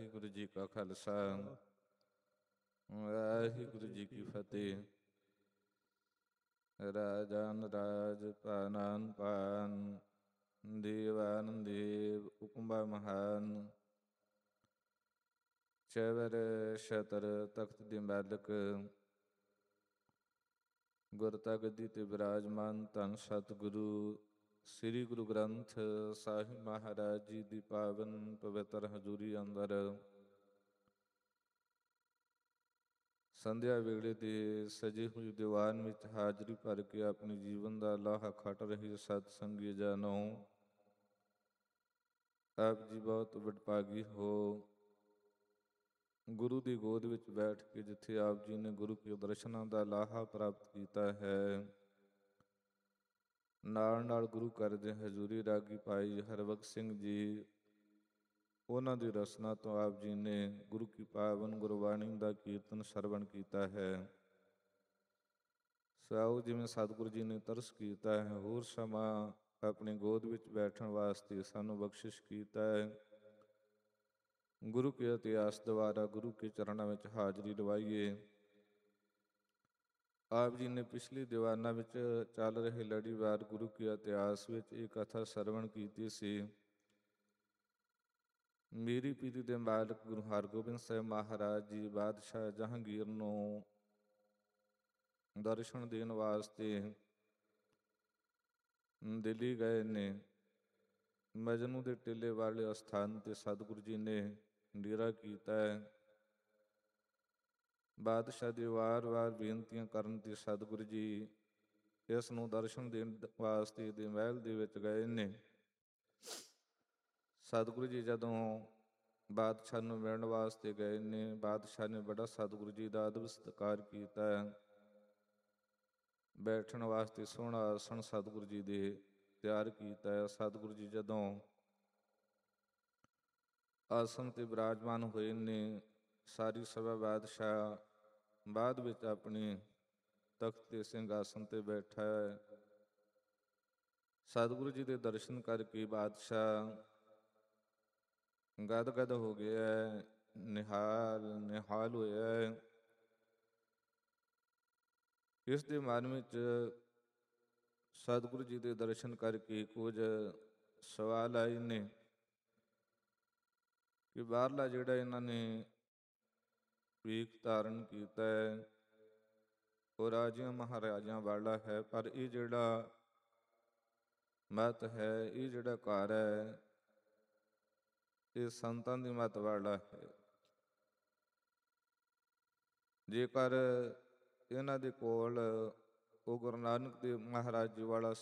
ਵਾਹਿਗੁਰੂ ਜੀ ਕਾ ਖਾਲਸਾ ਵਾਹਿਗੁਰੂ ਜੀ ਕੀ ਫਤਿਹ। ਰਾਜਾਨ ਰਾਜ ਪਾਨਾਨ ਪਾਨ ਦੇਵਾਨ ਦੇਵ ਉਪਮਾ ਮਹਾਨ ਚਵਰ ਛਤਰ ਤਖਤ ਦੇ ਮਾਲਕ ਗੁਰ ਤਗਦੀ ਤੇ ਬਿਰਾਜਮਾਨ ਧੰਨ ਸਤਿਗੁਰੂ ਸ੍ਰੀ ਗੁਰੂ ਗ੍ਰੰਥ ਸਾਹਿਬ ਮਹਾਰਾਜ ਜੀ ਦੀ ਪਾਵਨ ਪਵਿੱਤਰ ਹਜ਼ੂਰੀ ਅੰਦਰ ਸੰਧਿਆ ਵੇਲੇ ਦੇ ਸਜੇ ਹੋਏ ਦੀਵਾਨ ਵਿੱਚ ਹਾਜ਼ਰੀ ਭਰ ਕੇ ਆਪਣੇ ਜੀਵਨ ਦਾ ਲਾਹਾ ਖੱਟ ਰਹੀ ਸਤ ਸੰਗੀ ਜਨੋ, ਆਪ ਜੀ ਬਹੁਤ ਵਡਭਾਗੀ ਹੋ। ਗੁਰੂ ਦੀ ਗੋਦ ਵਿੱਚ ਬੈਠ ਕੇ ਜਿੱਥੇ ਆਪ ਜੀ ਨੇ ਗੁਰੂ ਕੇ ਦਰਸ਼ਨਾਂ ਦਾ ਲਾਹਾ ਪ੍ਰਾਪਤ ਕੀਤਾ ਹੈ, ਨਾਲ ਨਾਲ ਗੁਰੂ ਘਰ ਦੇ ਹਜ਼ੂਰੀ ਰਾਗੀ ਭਾਈ ਹਰਬਖਸ਼ ਸਿੰਘ ਜੀ, ਉਹਨਾਂ ਦੀ ਰਸਨਾ ਤੋਂ ਆਪ ਜੀ ਨੇ ਗੁਰੂ ਕੀ ਪਾਵਨ ਗੁਰਬਾਣੀ ਦਾ ਕੀਰਤਨ ਸਰਵਣ ਕੀਤਾ ਹੈ। ਸਾਉ ਜਿਵੇਂ ਸਤਿਗੁਰੂ ਜੀ ਨੇ ਤਰਸ ਕੀਤਾ ਹੈ, ਹੋਰ ਸਮਾਂ ਆਪਣੀ ਗੋਦ ਵਿੱਚ ਬੈਠਣ ਵਾਸਤੇ ਸਾਨੂੰ ਬਖਸ਼ਿਸ਼ ਕੀਤਾ ਹੈ। ਗੁਰੂ ਕੇ ਇਤਿਹਾਸ ਦੁਆਰਾ ਗੁਰੂ ਕੇ ਚਰਨਾਂ ਵਿੱਚ ਹਾਜ਼ਰੀ ਲਵਾਈਏ। ਆਪ ਜੀ ਨੇ ਪਿਛਲੀ ਦੀਵਾਨਾਂ ਵਿੱਚ ਚੱਲ ਰਹੇ ਲੜੀਵਾਰ ਗੁਰੂ ਕੇ ਇਤਿਹਾਸ ਵਿੱਚ ਇਹ ਕਥਾ ਸਰਵਣ ਕੀਤੀ ਸੀ। ਮੀਰੀ ਪੀਰੀ ਦੇ ਮਾਲਕ ਗੁਰੂ ਹਰਗੋਬਿੰਦ ਸਾਹਿਬ ਮਹਾਰਾਜ ਜੀ ਬਾਦਸ਼ਾਹ ਜਹਾਂਗੀਰ ਨੂੰ ਦਰਸ਼ਨ ਦੇਣ ਵਾਸਤੇ ਦਿੱਲੀ ਗਏ ਨੇ। ਮਜਨੂ ਦੇ ਟਿੱਲੇ ਵਾਲੇ ਅਸਥਾਨ ਤੇ ਸਤਿਗੁਰੂ ਜੀ ਨੇ ਡੇਰਾ ਕੀਤਾ ਹੈ। ਬਾਦਸ਼ਾਹ ਦੀ ਵਾਰ-ਵਾਰ ਬੇਨਤੀਆਂ ਕਰਨ ਤੇ ਸਤਿਗੁਰੂ ਜੀ ਇਸ ਨੂੰ ਦਰਸ਼ਨ ਦੇਣ ਵਾਸਤੇ ਦੇ ਮਹਿਲ ਦੇ ਵਿੱਚ ਗਏ ਨੇ। ਸਤਿਗੁਰੂ ਜੀ ਜਦੋਂ ਬਾਦਸ਼ਾਹ ਨੂੰ ਮਿਲਣ ਵਾਸਤੇ ਗਏ ਨੇ, ਬਾਦਸ਼ਾਹ ਨੇ ਬੜਾ ਸਤਿਗੁਰੂ ਜੀ ਦਾ ਅਦਬ ਸਤਿਕਾਰ ਕੀਤਾ ਹੈ। ਬੈਠਣ ਵਾਸਤੇ ਸੋਹਣਾ ਆਸਣ ਸਤਿਗੁਰੂ ਜੀ ਦੇ ਤਿਆਰ ਕੀਤਾ ਹੈ। ਸਤਿਗੁਰੂ ਜੀ ਜਦੋਂ ਆਸਣ ਤੇ ਬਿਰਾਜਮਾਨ ਹੋਏ ਨੇ, ਸਾਰੀ ਸਭਾ ਬਾਦਸ਼ਾਹ ਬਾਅਦ ਵਿੱਚ ਆਪਣੀ ਤਖਤ ਤੇ ਸਿੰਘਾਸਨ ਤੇ ਬੈਠਾ ਹੈ। ਸਤਿਗੁਰੂ ਜੀ ਦੇ ਦਰਸ਼ਨ ਕਰਕੇ ਬਾਦਸ਼ਾਹ ਗਦ-ਗਦ ਹੋ ਗਿਆ ਹੈ, ਨਿਹਾਲ ਹੋਇਆ ਹੈ। ਇਸ ਦੇ ਮਨ ਵਿੱਚ ਸਤਿਗੁਰੂ ਜੀ ਦੇ ਦਰਸ਼ਨ ਕਰਕੇ ਕੁਝ ਸਵਾਲ ਆਏ ਨੇ ਕਿ ਬਾਹਰਲਾ ਜਿਹੜਾ ਇਹਨਾਂ ਨੇ ਭੀਖ ਧਾਰਨ ਕੀਤਾ ਹੈ ਉਹ ਰਾਜਿਆਂ ਮਹਾਰਾਜਿਆਂ ਵਾਲਾ ਹੈ, ਪਰ ਇਹ ਜਿਹੜਾ ਮਤ ਹੈ, ਇਹ ਜਿਹੜਾ ਘਰ ਹੈ, ਇਹ ਸੰਤਾਂ ਦੀ ਮਤ ਵਾਲਾ ਹੈ। ਜੇਕਰ ਇਹਨਾਂ ਦੇ ਕੋਲ ਉਹ ਗੁਰੂ ਨਾਨਕ ਦੇਵ ਮਹਾਰਾਜ ਜੀ ਵਾਲਾ